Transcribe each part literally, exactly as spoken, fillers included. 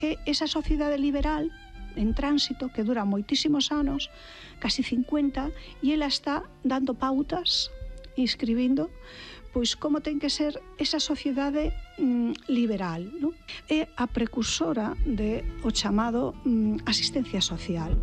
É esa sociedade liberal en tránsito que dura moitísimos anos, casi cincuenta, e ela está dando pautas e escribindo pois como ten que ser esa sociedade mm, liberal, non? É a precursora de o chamado mm, asistencia social.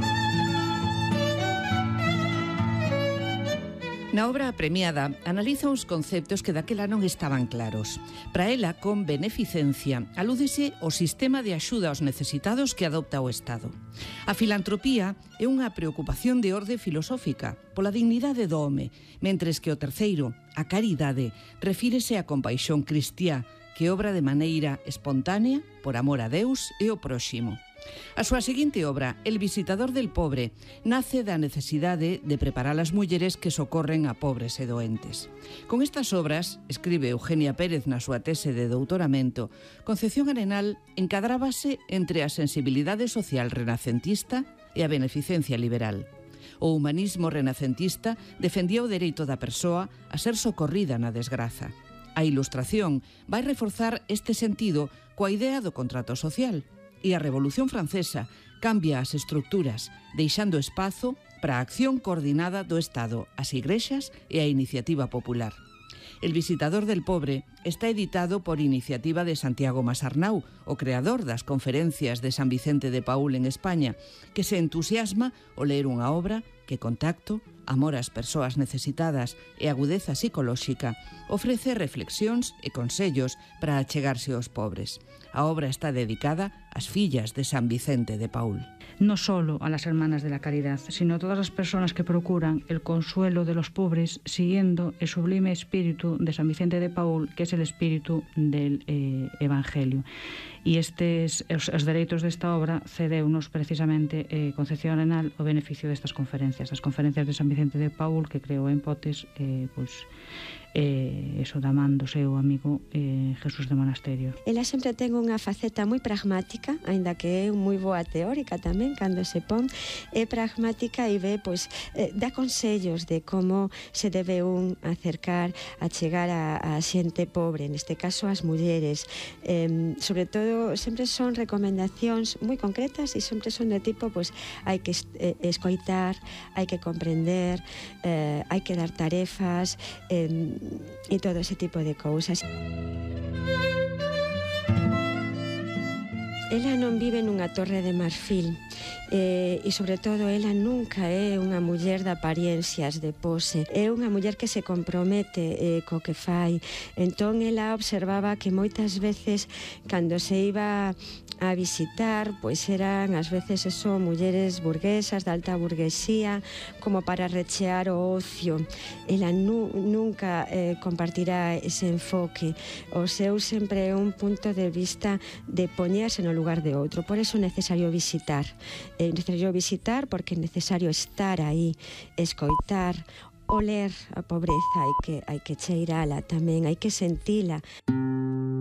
Na obra premiada analiza uns conceptos que daquela non estaban claros. Para ela, con beneficencia, alúdese o sistema de axuda aos necesitados que adopta o Estado. A filantropía é unha preocupación de orde filosófica pola dignidade do home, mentres que o terceiro, a caridade, refírese á compaixón cristiá que obra de maneira espontánea por amor a Deus e ao próximo. A súa seguinte obra, El visitador del pobre, nace da necesidade de preparar as mulleres que socorren a pobres e doentes. Con estas obras, escribe Eugenia Pérez na súa tese de doutoramento, Concepción Arenal encadrábase entre a sensibilidade social renacentista e a beneficencia liberal. O humanismo renacentista defendía o dereito da persoa a ser socorrida na desgraza. A Ilustración vai reforzar este sentido coa idea do contrato social. E a Revolución Francesa cambia as estructuras, deixando espazo para a acción coordinada do Estado, as igrexas e a iniciativa popular. El visitador del pobre está editado por iniciativa de Santiago Masarnau, o creador das conferencias de San Vicente de Paúl en España, que se entusiasma ao ler unha obra que contacto, amor ás persoas necesitadas e agudeza psicolóxica ofrece reflexións e consellos para achegarse aos pobres. A obra está dedicada ás fillas de San Vicente de Paúl. No solo a las hermanas de la caridad, sino a todas las personas que procuran el consuelo de los pobres siguiendo el sublime espíritu de San Vicente de Paúl, que es el espíritu del eh, Evangelio. E estes, os, os dereitos desta obra cedeunos precisamente eh, Concepción Arenal o beneficio destas conferencias. As conferencias de San Vicente de Paúl que creou en Potes, eh, pues, eh, eso da man do seu amigo eh, Jesús de Monasterio. Ela sempre ten unha faceta moi pragmática, aínda que é moi boa teórica tamén, cando se pon, é pragmática e ve, pois, eh, dá consellos de como se debe un acercar a chegar a, a xente pobre, neste caso as mulleres. Eh, sobre todo, sempre son recomendacións moi concretas e sempre son de tipo, pois, hai que eh, escoitar, hai que comprender, eh, hai que dar tarefas, eh, e todo ese tipo de cousas. Ela non vive nunha torre de marfil eh, e, sobre todo, ela nunca é unha muller de apariencias, de pose. É unha muller que se compromete eh, co que fai. Entón, ela observaba que moitas veces, cando se iba a visitar, pois eran ás veces eso, mulleres burguesas, de alta burguesía, como para rechear o ocio. Ela nu, nunca eh, compartirá ese enfoque. O seu sempre é un punto de vista de poñerse no lugar de outro. Por eso é necesario visitar. É necesario visitar porque é necesario estar aí, escoitar, oler a pobreza, hai que, hai que cheirala tamén, hai que sentila.